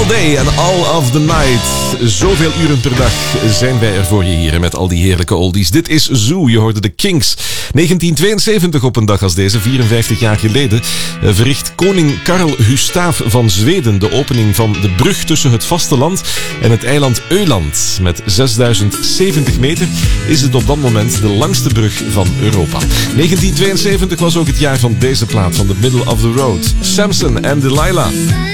All day and all of the night. Zoveel uren per dag zijn wij er voor je hier met al die heerlijke oldies. Dit is Zoo, je hoorde de Kings. 1972 op een dag als deze, 54 jaar geleden, verricht koning Carl Gustaf van Zweden de opening van de brug tussen het vasteland en het eiland Öland. Met 6070 meter is het op dat moment de langste brug van Europa. 1972 was ook het jaar van deze plaat van The Middle of the Road. Samson en Delilah.